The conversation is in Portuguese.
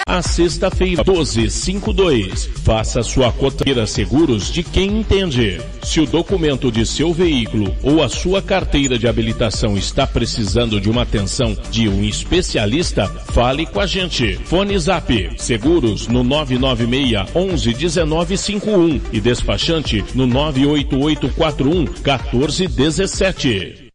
A sexta-feira, 1252. Faça sua cotação seguros de quem entende. Se o documento de seu veículo ou a sua carteira de habilitação está precisando de uma atenção de um especialista, fale com a gente. Fone Zap, seguros no 996 11 1951 e despachante no 98841 1417.